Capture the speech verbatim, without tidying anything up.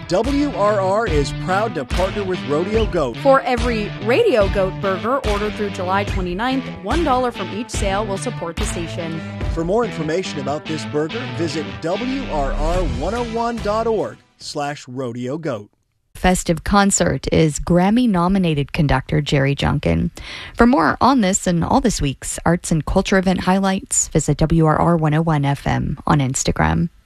W R R is proud to partner with Rodeo Goat. For every Radio Goat burger ordered through July twenty-ninth, one dollar from each sale will support the station. For more information about this burger, visit W R R one oh one dot org slash rodeo goat. Festive concert is Grammy-nominated conductor Jerry Junkin. For more on this and all this week's arts and culture event highlights, visit W R R one oh one F M on Instagram.